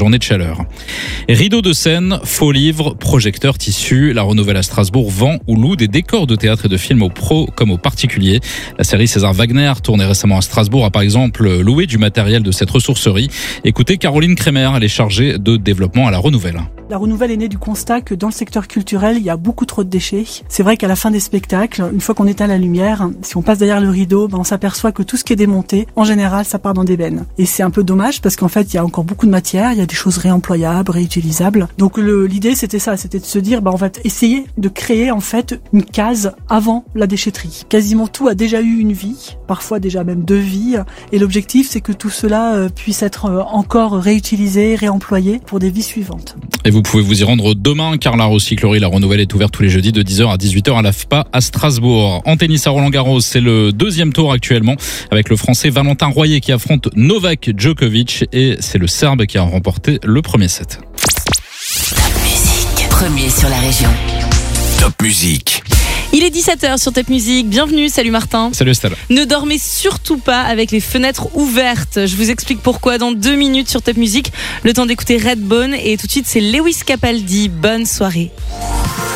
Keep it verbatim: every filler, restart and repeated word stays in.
journées de chaleur. Rideau de scène, faux livres, projecteurs, tissus. La Renouvelle à Strasbourg vend ou loue des décors de théâtre et de films aux pros comme aux particuliers. La série César Wagner, tournée récemment à Strasbourg, a par exemple loué du matériel de cette ressourcerie. Écoutez Caroline Kremer, elle est chargée de développement à La Renouvelle. La Renouvelle est née du constat que dans le secteur culturel, il y a beaucoup trop de déchets. C'est vrai qu'à la fin des spectacles, une fois qu'on éteint la lumière, si on passe derrière le rideau, ben on s'aperçoit que tout ce qui est démonté, en général, ça part dans des bennes. Et c'est un peu dommage parce qu'en fait, il y a encore beaucoup de matière, il y a des choses réemployables, réutilisables. Donc le, l'idée, c'était ça, c'était de se dire, ben on va essayer de créer en fait une case avant la déchetterie. Quasiment tout a déjà eu une vie, parfois déjà même deux vies. Et l'objectif, c'est que tout cela puisse être encore réutilisé, réemployé pour des vies suivantes. Et vous pouvez vous y rendre demain car la recyclerie La Renouvelle est ouverte tous les jeudis de dix heures à dix-huit heures à l'A F P A à Strasbourg. En tennis à Roland-Garros, c'est le deuxième tour actuellement avec le Français Valentin Royer qui affronte Novak Djokovic et c'est le Serbe qui a remporté le premier set. Top Musique, premier sur la région. Top Musique. Il est dix-sept heures sur Top Musique. Bienvenue, salut Martin. Salut Estelle. Ne dormez surtout pas avec les fenêtres ouvertes. Je vous explique pourquoi dans deux minutes sur Top Musique. Le temps d'écouter Redbone et tout de suite c'est Lewis Capaldi. Bonne soirée.